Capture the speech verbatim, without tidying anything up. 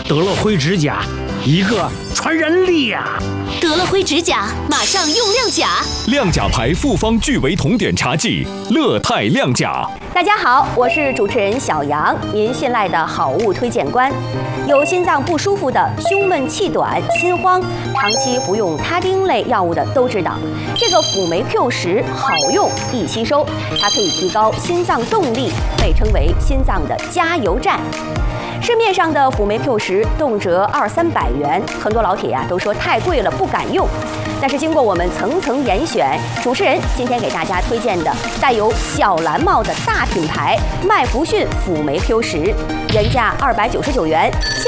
得了灰指甲，一个传人力呀、啊！ 得了灰指甲，马上用亮甲。 亮甲牌复方聚维酮碘茶剂，乐泰亮甲。 大家好，我是主持人小杨，您信赖的好物推荐官。有心脏不舒服的、胸闷气短、心慌，长期服用他汀类药物的都知道，这个辅酶 Q 十好用易吸收，它可以提高心脏动力，被称为心脏的加油站。市面上的辅酶 Q 十动辄二三百元，很多老铁呀、啊、都说太贵了不敢用。但是经过我们层层严选，主持人今天给大家推荐的带有小蓝帽的大品牌麦弗逊辅酶 Q 十，原价二百九十九元。